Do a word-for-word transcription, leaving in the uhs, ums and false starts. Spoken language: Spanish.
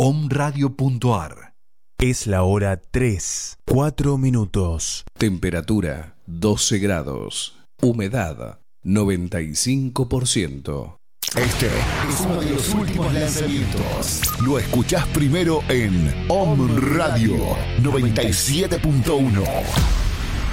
omradio punto ar. Es la hora tres, cuatro minutos. Temperatura doce grados. Humedad noventa y cinco por ciento. Este es uno de los últimos lanzamientos. Lo escuchás primero en Om Radio noventa y siete punto uno.